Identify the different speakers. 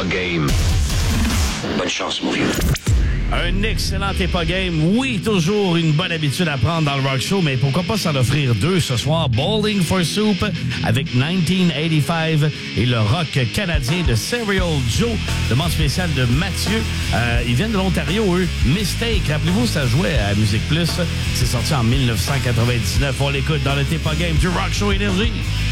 Speaker 1: pas game. Bonne chance, mon vieux.
Speaker 2: Un excellent T'es pas game. Oui, toujours une bonne habitude à prendre dans le Rock Show, mais pourquoi pas s'en offrir deux ce soir. Bowling for Soup avec 1985 et le rock canadien de Serial Joe. Demande spéciale de Mathieu. Ils viennent de l'Ontario, eux. Mistake. Rappelez-vous, ça jouait à Musique Plus. C'est sorti en 1999. On l'écoute dans le T'es pas game du Rock Show Énergie.